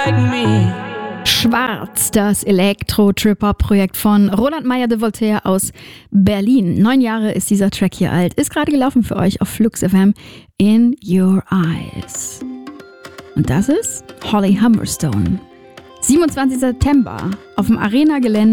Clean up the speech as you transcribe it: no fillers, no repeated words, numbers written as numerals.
like me. Schwarz, das Elektro-Trip-Hop-Projekt von Roland Meyer de Voltaire aus Berlin. 9 Jahre ist dieser Track hier alt. Ist gerade gelaufen für euch auf Flux FM. In Your Eyes. Und das ist Holly Humberstone. 27. September auf dem Arena-Gelände